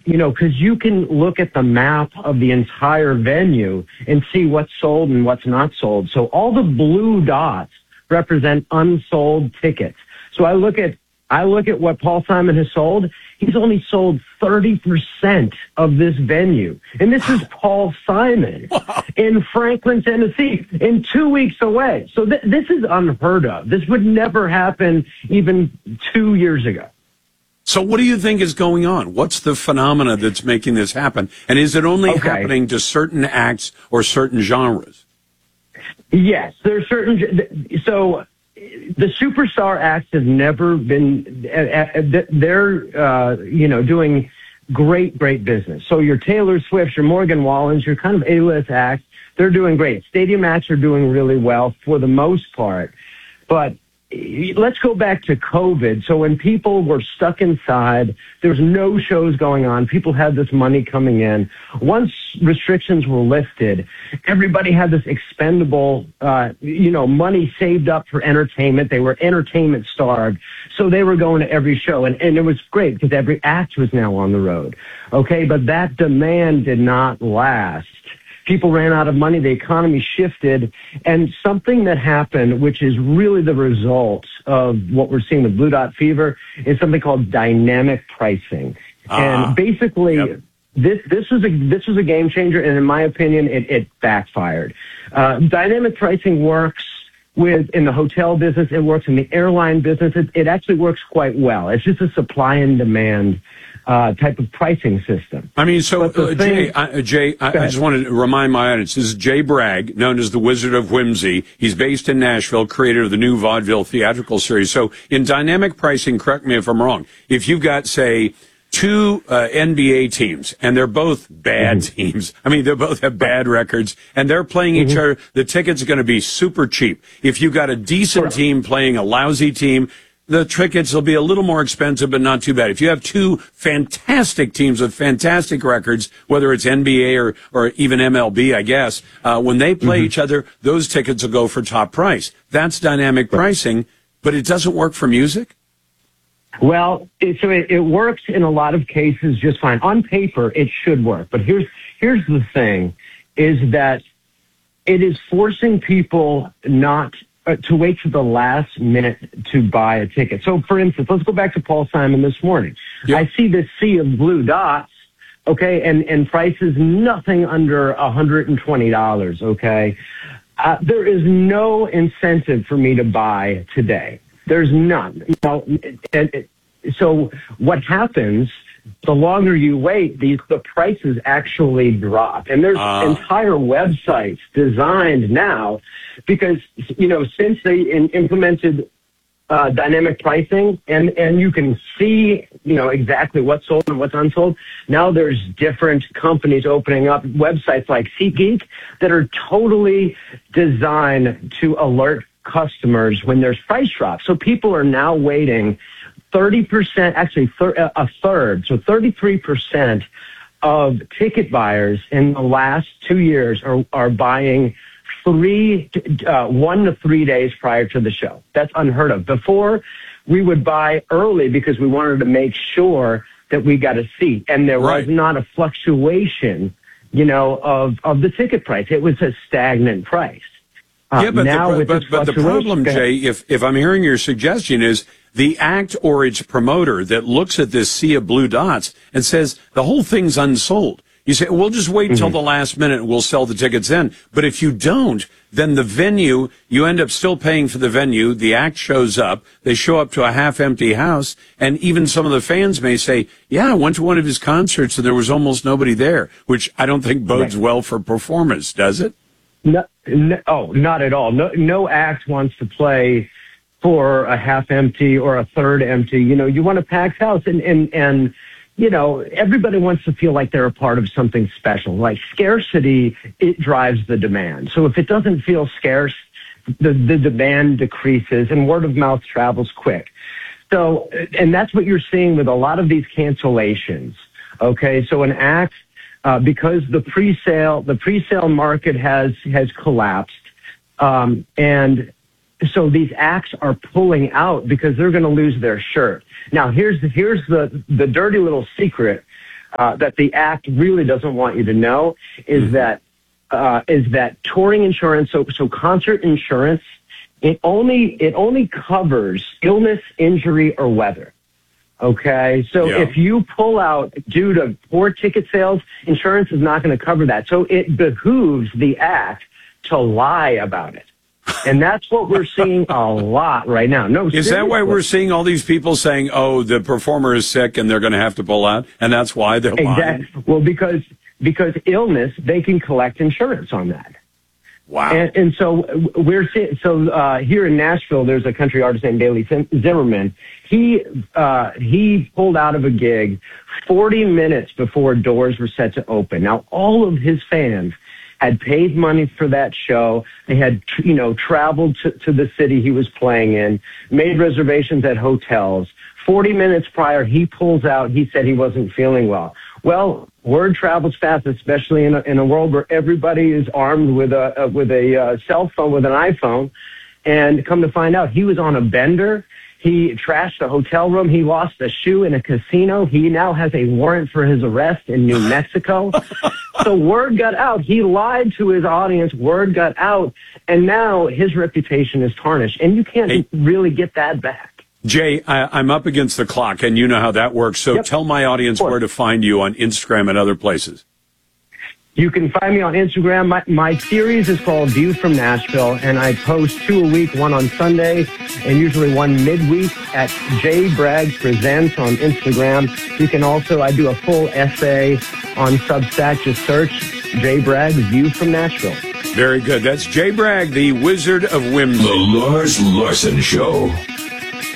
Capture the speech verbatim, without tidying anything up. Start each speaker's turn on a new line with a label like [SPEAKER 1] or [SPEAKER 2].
[SPEAKER 1] you know, because you can look at the map of the entire venue and see what's sold and what's not sold. So all the blue dots represent unsold tickets. So I look at I look at what Paul Simon has sold. He's only sold thirty percent of this venue. And this is Paul Simon in Franklin, Tennessee, in two weeks away. So th- this is unheard of. This would never happen even two years ago.
[SPEAKER 2] So what do you think is going on? What's the phenomena that's making this happen? And is it only
[SPEAKER 1] Okay.
[SPEAKER 2] happening to certain acts or certain genres?
[SPEAKER 1] Yes, there are certain. So the superstar acts have never been. They're uh, you know doing great, great business. So your Taylor Swifts, your Morgan Wallens, your kind of A-list acts, they're doing great. Stadium acts are doing really well for the most part, but let's go back to COVID. So when people were stuck inside, there was no shows going on. People had this money coming in. Once restrictions were lifted, everybody had this expendable, uh, you know, money saved up for entertainment. They were entertainment starved. So they were going to every show. And, and it was great because every act was now on the road. Okay. But that demand did not last. People ran out of money. The economy shifted. And something that happened, which is really the result of what we're seeing with Blue Dot Fever, is something called dynamic pricing. Uh, and basically, yep. this this is a this is a game changer. And in my opinion, it, it backfired. Uh, dynamic pricing works with in the hotel business. It works in the airline business. It, it actually works quite well. It's just a supply and demand Uh, type of pricing system.
[SPEAKER 2] I mean, so uh,
[SPEAKER 1] thing,
[SPEAKER 2] Jay, uh, Jay, I, I just wanted to remind my audience, this is Jay Bragg, known as the Wizard of Whimsy. He's based in Nashville, creator of the new vaudeville theatrical series. So in dynamic pricing, correct me if I'm wrong, if you've got, say, two uh, N B A teams, and they're both bad mm-hmm. teams. I mean, they both have bad records, and they're playing mm-hmm. each other. The tickets are going to be super cheap. If you've got a decent right. team playing a lousy team, the tickets will be a little more expensive, but not too bad. If you have two fantastic teams with fantastic records, whether it's N B A or, or even M L B, I guess, uh, when they play mm-hmm. each other, those tickets will go for top price. That's dynamic pricing, but it doesn't work for music?
[SPEAKER 1] Well, it, so it, it works in a lot of cases just fine. On paper, it should work. But here's here's the thing, is that it is forcing people not Uh, to wait for the last minute to buy a ticket. So, for instance, let's go back to Paul Simon this morning. Yep. I see this sea of blue dots, okay, and, and prices nothing under one hundred twenty dollars, okay? Uh, there is no incentive for me to buy today. There's none. Now, and, and, so what happens, the longer you wait, these the prices actually drop. And there's uh. entire websites designed now because, you know, since they in, implemented uh, dynamic pricing and, and you can see, you know, exactly what's sold and what's unsold, now there's different companies opening up websites like SeatGeek that are totally designed to alert customers when there's price drops. So people are now waiting thirty percent, actually thir- a third, so thirty-three percent of ticket buyers in the last two years are, are buying three, uh, one to three days prior to the show. That's unheard of. Before, we would buy early because we wanted to make sure that we got a seat, and there right. was not a fluctuation, you know, of, of the ticket price. It was a stagnant price. Uh,
[SPEAKER 2] yeah, but,
[SPEAKER 1] now
[SPEAKER 2] the,
[SPEAKER 1] with
[SPEAKER 2] but, but the problem, Jay, if, if I'm hearing your suggestion is the act or its promoter that looks at this sea of blue dots and says the whole thing's unsold. You say, we'll just wait until mm-hmm. the last minute and we'll sell the tickets then. But if you don't, then the venue, you end up still paying for the venue. The act shows up. They show up to a half-empty house. And even some of the fans may say, yeah, I went to one of his concerts and there was almost nobody there, which I don't think bodes right. well for performance, does it?
[SPEAKER 1] No, no, oh, not at all. No, no act wants to play for a half empty or a third empty. You know, you want a packed house, and, and, and, you know, everybody wants to feel like they're a part of something special. Like scarcity, it drives the demand. So if it doesn't feel scarce, the, the demand decreases and word of mouth travels quick. So, and that's what you're seeing with a lot of these cancellations. Okay. So an act, Uh, because the pre-sale, the pre-sale market has, has collapsed. Um, and so these acts are pulling out because they're going to lose their shirt. Now here's the, here's the, the dirty little secret. uh, that the act really doesn't want you to know is mm-hmm. that uh, is that touring insurance, so so concert insurance, it only it only covers illness, injury, or weather. Okay, so yeah. if you pull out due to poor ticket sales, insurance is not going to cover that. So it behooves the act to lie about it. And that's what we're seeing a lot right now. No,
[SPEAKER 2] is
[SPEAKER 1] seriously.
[SPEAKER 2] that why we're seeing all these people saying, oh, the performer is sick and they're going to have to pull out? And that's why they're lying?
[SPEAKER 1] Exactly. Well, because, because illness, they can collect insurance on that.
[SPEAKER 2] Wow.
[SPEAKER 1] And, and so we're seeing, so, uh, here in Nashville, there's a country artist named Bailey Zimmerman. He, uh, he pulled out of a gig forty minutes before doors were set to open. Now, all of his fans had paid money for that show. They had, you know, traveled to, to the city he was playing in, made reservations at hotels. forty minutes prior, he pulls out. He said he wasn't feeling well. Well, word travels fast, especially in a, in a world where everybody is armed with a, uh, with a uh, cell phone, with an iPhone. And come to find out, he was on a bender. He trashed a hotel room. He lost a shoe in a casino. He now has a warrant for his arrest in New Mexico. So word got out. He lied to his audience. Word got out. And now his reputation is tarnished. And you can't hey, really get that back.
[SPEAKER 2] Jay, I, I'm up against the clock, and you know how that works. So yep. tell my audience where to find you on Instagram and other places.
[SPEAKER 1] You can find me on Instagram. My, my series is called View from Nashville, and I post two a week, one on Sunday and usually one midweek at Jay Bragg Presents on Instagram. You can also, I do a full essay on Substack. Just search Jay Bragg, View from Nashville.
[SPEAKER 2] Very good. That's Jay Bragg, the Wizard of Whimsy.
[SPEAKER 3] The Lars Larson Show.